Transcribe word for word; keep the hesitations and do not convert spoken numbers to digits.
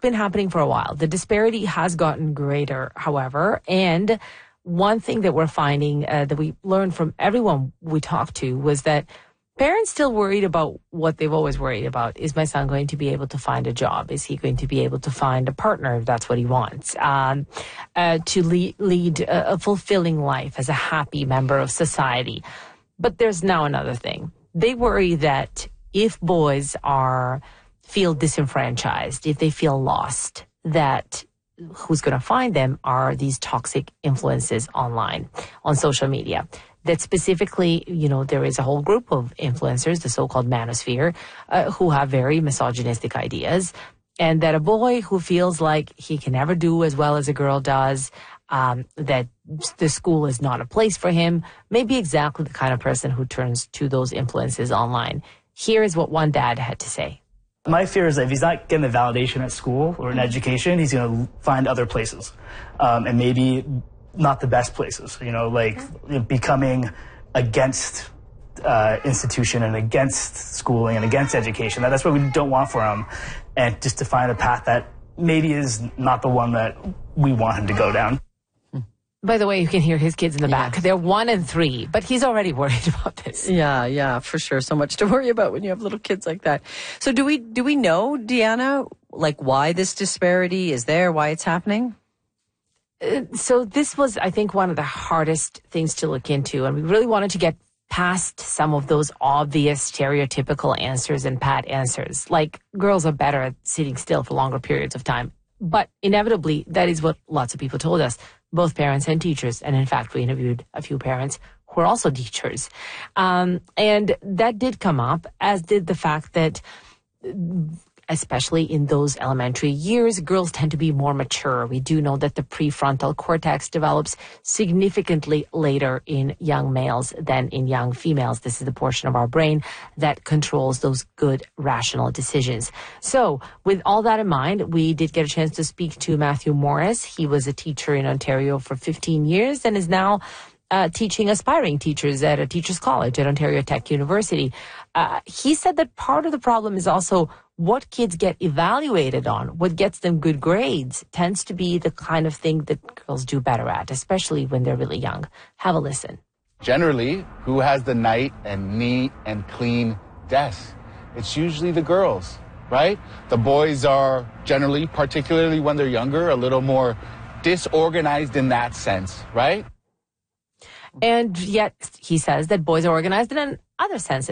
been happening for a while. The disparity has gotten greater, however, and one thing that we're finding uh, that we learned from everyone we talked to was that parents still worried about what they've always worried about. Is my son going to be able to find a job? Is he going to be able to find a partner if that's what he wants? Um, uh, to lead, lead a, a fulfilling life as a happy member of society. But there's now another thing. They worry that if boys are feel disenfranchised, if they feel lost, that who's going to find them are these toxic influences online, on social media. That specifically, you know, there is a whole group of influencers, the so-called manosphere, uh, who have very misogynistic ideas. And that a boy who feels like he can never do as well as a girl does, um, that the school is not a place for him, may be exactly the kind of person who turns to those influences online. Here is what one dad had to say. My fear is that if he's not getting the validation at school or in education, he's going to find other places, um, and maybe not the best places, you know, like you know, becoming against uh, institution and against schooling and against education. That, that's what we don't want for him, and just to find a path that maybe is not the one that we want him to go down. By the way, you can hear his kids in the back. Yeah. They're one and three, but he's already worried about this. Yeah, yeah, for sure. So much to worry about when you have little kids like that. So do we do we know, Deanna, like why this disparity is there, why it's happening? Uh, so this was, I think, one of the hardest things to look into, and we really wanted to get past some of those obvious stereotypical answers and pat answers, like girls are better at sitting still for longer periods of time. But inevitably, that is what lots of people told us, both parents and teachers. And in fact, we interviewed a few parents who are also teachers. Um, and that did come up, as did the fact that, especially in those elementary years, girls tend to be more mature. We do know that the prefrontal cortex develops significantly later in young males than in young females. This is the portion of our brain that controls those good, rational decisions. So with all that in mind, we did get a chance to speak to Matthew Morris. He was a teacher in Ontario for fifteen years and is now Uh, teaching aspiring teachers at a teacher's college at Ontario Tech University. Uh, he said that part of the problem is also what kids get evaluated on, what gets them good grades, tends to be the kind of thing that girls do better at, especially when they're really young. Have a listen. Generally, who has the nice and neat and clean desk? It's usually the girls, right? The boys are generally, particularly when they're younger, a little more disorganized in that sense, right? And yet he says that boys are organized in other senses.